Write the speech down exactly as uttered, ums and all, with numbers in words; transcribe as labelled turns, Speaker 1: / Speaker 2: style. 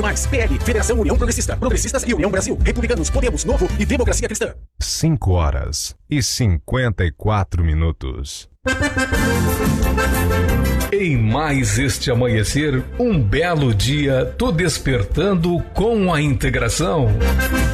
Speaker 1: Mais, P L, Federação União Progressista, Progressistas e União Brasil, Republicanos, Podemos, Novo e Democracia Cristã.
Speaker 2: cinco horas e cinquenta e quatro minutos.
Speaker 3: Em mais este amanhecer, um belo dia, tô despertando com a integração.